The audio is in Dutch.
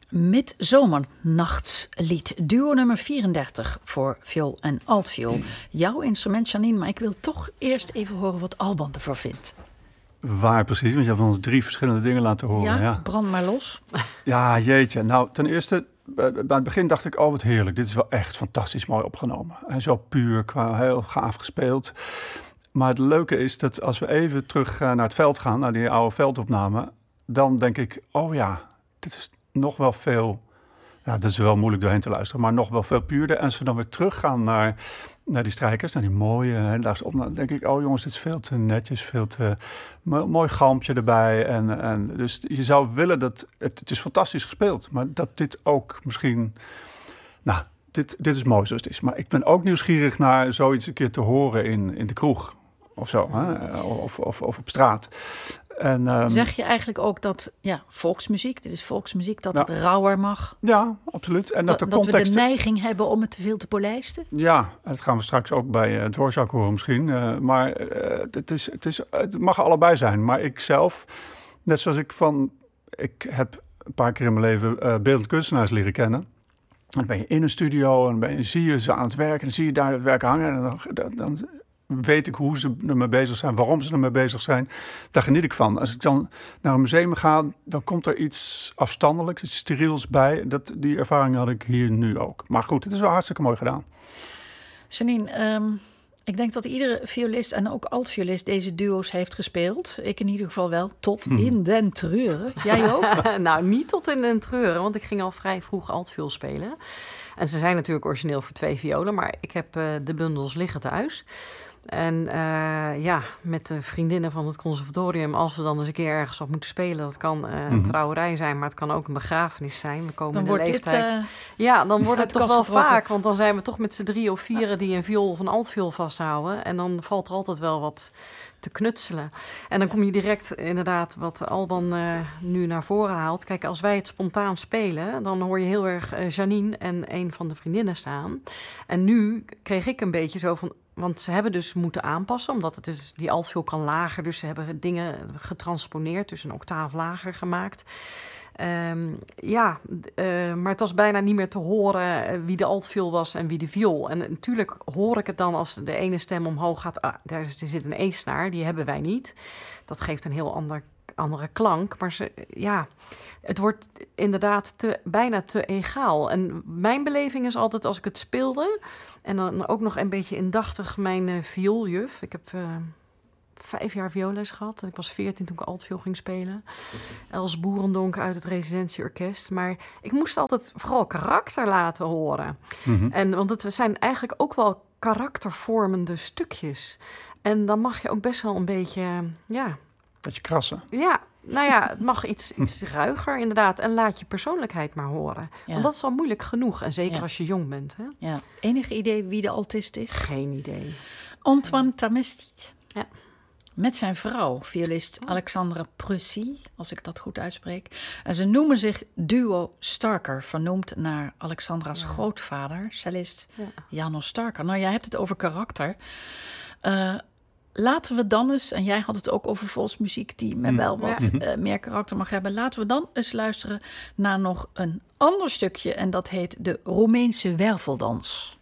Midzomernachtslied, duo nummer 34 voor viool en altviool. Jouw instrument, Janine, maar ik wil toch eerst even horen wat Alban ervoor vindt. Waar precies? Want je hebt ons 3 verschillende dingen laten horen. Ja, brand maar los. Ja, jeetje. Nou, ten eerste, bij het begin dacht ik, oh wat heerlijk. Dit is wel echt fantastisch mooi opgenomen. En zo puur, qua heel gaaf gespeeld. Maar het leuke is dat als we even terug naar het veld gaan, naar die oude veldopname, dan denk ik, oh ja, dit is nog wel veel. Ja, dat is wel moeilijk doorheen te luisteren, maar nog wel veel puurder. En als we dan weer teruggaan naar die strijkers, naar die mooie hedendaagse opname, dan denk ik, oh jongens, dit is veel te netjes, veel te mooi galmpje erbij. En dus je zou willen dat het is fantastisch gespeeld, maar dat dit ook misschien, nou, dit is mooi zoals het is. Maar ik ben ook nieuwsgierig naar zoiets een keer te horen in de kroeg of zo, hè? Of op straat. En, zeg je eigenlijk ook dat volksmuziek, dit is volksmuziek, dat het rauwer mag? Ja, absoluut. En dat we de neiging hebben om het te veel te polijsten? Ja, en dat gaan we straks ook bij Dvorak horen misschien. Maar het mag allebei zijn. Maar ik zelf, net zoals ik heb een paar keer in mijn leven beeldend kunstenaars leren kennen. Dan ben je in een studio en zie je ze aan het werk en dan zie je daar het werk hangen. En dan weet ik hoe ze ermee bezig zijn, waarom ze ermee bezig zijn. Daar geniet ik van. Als ik dan naar een museum ga, dan komt er iets afstandelijks, iets steriels bij. Die ervaring had ik hier nu ook. Maar goed, het is wel hartstikke mooi gedaan. Janine, ik denk dat iedere violist en ook altviolist deze duo's heeft gespeeld. Ik in ieder geval wel, tot in den treuren. Jij ook? Nou, niet tot in den treuren, want ik ging al vrij vroeg altviool spelen. En ze zijn natuurlijk origineel voor 2 violen, maar ik heb de bundels liggen thuis. En met de vriendinnen van het conservatorium, als we dan eens een keer ergens wat moeten spelen, dat kan een trouwerij zijn, maar het kan ook een begrafenis zijn. We komen dan in de leeftijd. Dan wordt het toch wel vaak, want dan zijn we toch met z'n 3 of 4 die een viool of een altviool vasthouden. En dan valt er altijd wel wat te knutselen. En dan kom je direct inderdaad wat Alban nu naar voren haalt. Kijk, als wij het spontaan spelen, dan hoor je heel erg Janine en een van de vriendinnen staan. En nu kreeg ik een beetje zo van, want ze hebben dus moeten aanpassen, omdat het dus die altviool kan lager. Dus ze hebben dingen getransponeerd, dus een octaaf lager gemaakt. Maar het was bijna niet meer te horen wie de altviool was en wie de viool. En natuurlijk hoor ik het dan als de ene stem omhoog gaat. Er zit een E-snaar, die hebben wij niet. Dat geeft een heel andere klank. Maar het wordt inderdaad bijna te egaal. En mijn beleving is altijd als ik het speelde, en dan ook nog een beetje indachtig mijn viooljuf. Ik heb 5 jaar vioolles gehad. Ik was 14 toen ik altviool ging spelen. Els Boerendonk uit het residentieorkest. Maar ik moest altijd vooral karakter laten horen. Mm-hmm. Want het zijn eigenlijk ook wel karaktervormende stukjes. En dan mag je ook best wel een beetje, beetje krassen. Ja, het mag iets ruiger inderdaad. En laat je persoonlijkheid maar horen. Ja. Want dat is al moeilijk genoeg. En zeker als je jong bent. Hè? Ja. Enig idee wie de altist is? Geen idee. Antoine Tamestit. Ja. Met zijn vrouw, violist Alexandra Prussy, als ik dat goed uitspreek. En ze noemen zich Duo Starker, vernoemd naar Alexandra's grootvader, cellist Janos Starker. Nou, jij hebt het over karakter. Laten we dan eens, en jij had het ook over volksmuziek die met wel wat meer karakter mag hebben. Laten we dan eens luisteren naar nog een ander stukje en dat heet de Roemeense werveldans.